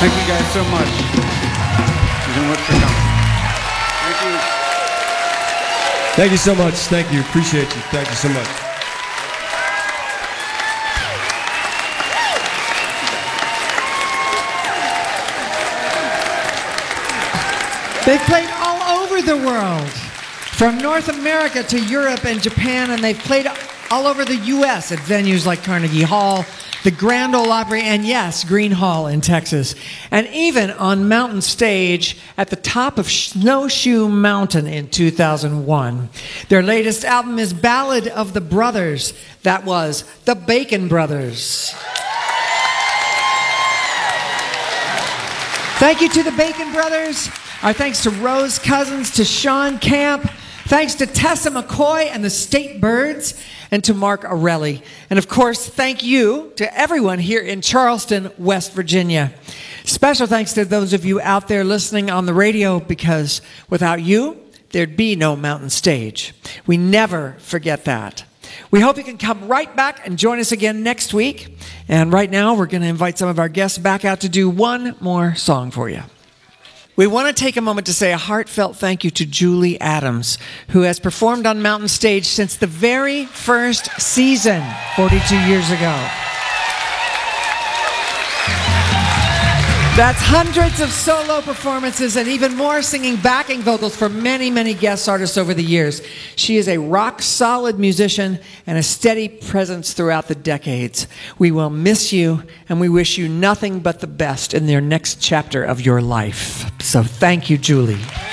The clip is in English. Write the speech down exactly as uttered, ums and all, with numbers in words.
Thank you guys so much. Thank you so much for coming. Thank you. Thank you so much. Thank you. Appreciate you. Thank you so much. They've played all over the world, from North America to Europe and Japan, and they've played all over the U S at venues like Carnegie Hall, the Grand Ole Opry, and yes, Green Hall in Texas, and even on Mountain Stage at the top of Snowshoe Mountain in two thousand one. Their latest album is Ballad of the Brothers. That was the Bacon Brothers. Thank you to the Bacon Brothers. Our thanks to Rose Cousins, to Sean Camp. Thanks to Tessa McCoy and the State Birds, and to Mark Arelli. And of course, thank you to everyone here in Charleston, West Virginia. Special thanks to those of you out there listening on the radio, because without you, there'd be no Mountain Stage. We never forget that. We hope you can come right back and join us again next week. And right now, we're going to invite some of our guests back out to do one more song for you. We want to take a moment to say a heartfelt thank you to Julie Adams, who has performed on Mountain Stage since the very first season, forty-two years ago. That's hundreds of solo performances and even more singing backing vocals for many, many guest artists over the years. She is a rock-solid musician and a steady presence throughout the decades. We will miss you, and we wish you nothing but the best in their next chapter of your life. So thank you, Julie.